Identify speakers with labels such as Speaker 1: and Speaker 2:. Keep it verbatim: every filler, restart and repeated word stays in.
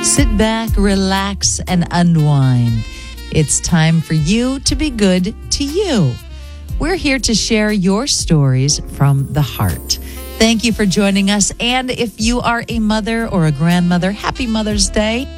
Speaker 1: Sit back, relax, and unwind. It's time for you to be good to you. We're here to share your stories from the heart. Thank you for joining us. And if you are a mother or a grandmother, happy Mother's Day.